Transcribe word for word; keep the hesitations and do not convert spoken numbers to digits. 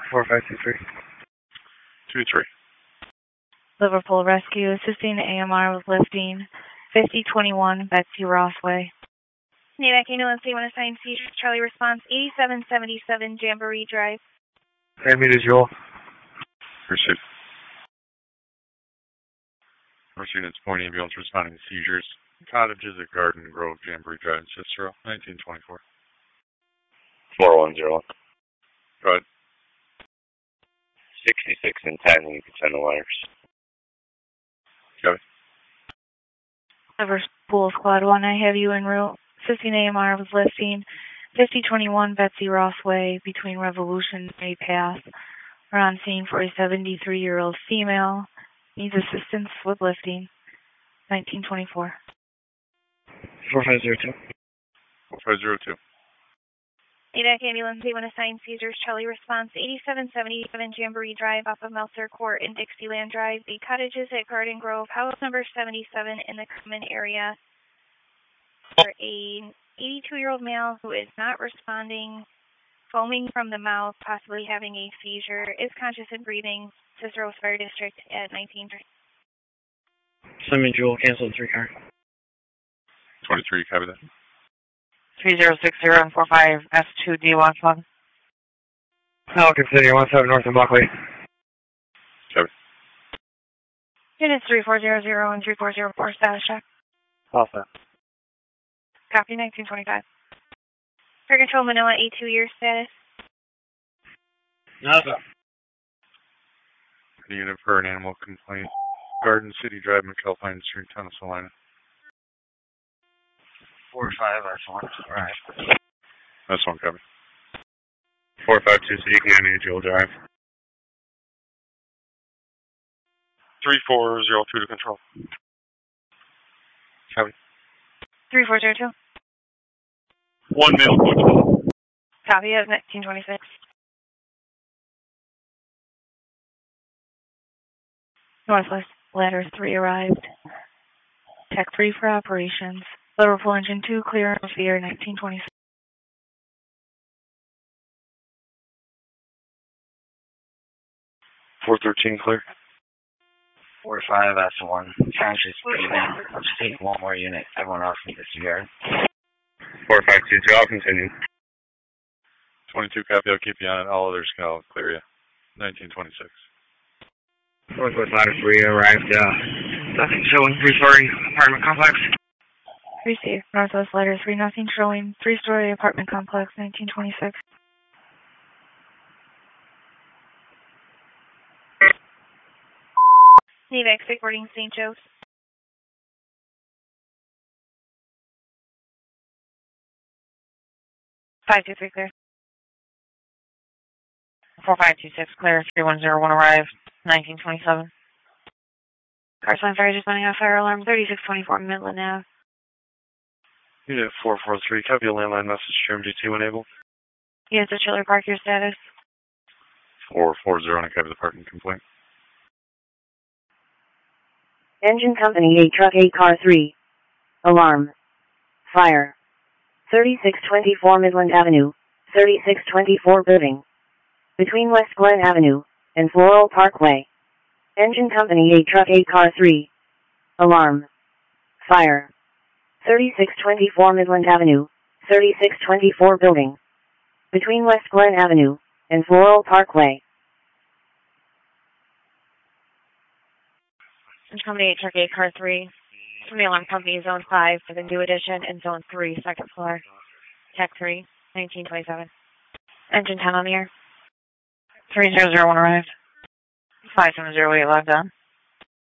four five two three. two three. Liverpool Rescue, assisting A M R with lifting, fifty twenty-one Betsy Rossway. Navac ambulance, they want to sign seizures. Charlie response, eighty-seven seventy-seven Jamboree Drive. Hand me to Joel. Pursuit. First unit's point ambulance responding to seizures. Cottages at Garden Grove, Jamboree Drive, Cicero, nineteen twenty-four. four one zero. Go ahead. sixty-six and ten, you can send the letters. Got it. Liverpool Squad one, I have you en route. Assisting A M R with lifting, fifty twenty-one Betsy Rossway between Revolutionary Path. We're on scene for a seventy-three-year-old female. Needs assistance with lifting, nineteen twenty-four. four five zero two. four five zero two. Navac ambulance, they want to sign seizures. Charlie response, eighty-seven seventy-seven Jamboree Drive off of Meltzer Court and Dixieland Drive. The cottages at Garden Grove, house number seventy-seven in the common area. For an eighty-two-year-old male who is not responding, foaming from the mouth, possibly having a seizure, is conscious and breathing. Cicero Fire District at nineteen. Send me Joel, cancel three car. twenty-three, copy that. three zero six zero and four five S two D one one. Falcon City, one seven North of Buckley. Copy. Units three four zero zero and three four zero four, status check. All set. Copy, nineteen twenty-five. Air Control Manila, A two, year status. Nada. The unit for an animal complaint. Garden City Drive, McAlpine Street, Tennesseelina. four five, that's one. Alright. That's one, copy. four five two six, you can need Joel Drive. three four zero two to control. Copy. three four zero two. One male control. Copy, of nineteen twenty-six. Northwest Ladder three arrived. Tech three for operations. Liverpool Engine two, clear of the air, nineteen twenty-six. four thirteen, clear. four five, that's one. Conscious breathing. Let's take one more unit. Everyone else can disregard. four five two two, I'll continue. twenty-two, copy, I'll keep you on it. All others can all clear you. nineteen twenty-six. Northwest Ladder three arrived. Uh, nothing showing. Three-story apartment complex. Receive. Northwest Ladder three, nothing showing. Three-story apartment complex, nineteen twenty-six. Navac supporting Saint Joe's. five two three, clear. four five two six, clear. three one zero one arrived, nineteen twenty-seven. Carson Fire just running off fire alarm, thirty-six twenty-four Midland Ave. Unit four four three, copy a landline message to M D two enabled. Unit to Chiller Park, your status. four four zero, and I copy the parking complaint. Engine Company eight, Truck eight, Car three. Alarm. Fire. thirty-six twenty-four Midland Avenue, thirty-six twenty-four building. Between West Glen Avenue and Floral Parkway. Engine Company eight, Truck eight, Car three. Alarm. Fire. thirty-six twenty-four Midland Avenue, thirty-six twenty-four building. Between West Glen Avenue and Floral Parkway. Engine Company eight, Truck eight, Car three. From the alarm company, Zone five for the new edition, and Zone three, second floor. Tech three, nineteen twenty-seven. Engine ten on the air. three zero zero one arrived. five seven zero eight logged on.